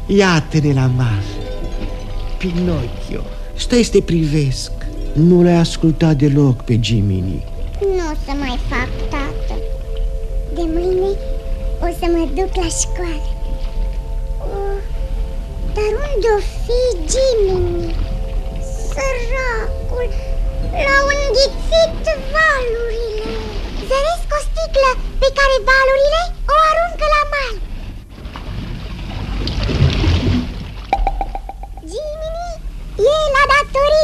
Iată-ne la mal. Pinocchio, stai să te privesc. Nu l-ai ascultat deloc pe Jiminy. Nu o să mai fac, tată. De mâine o să mă duc la școală. Dar unde-o fi Jiminy? Săracul, l-au înghițit valurile. Zăresc o sticlă pe care valurile o aruncă la mal. Jiminy e la datorie.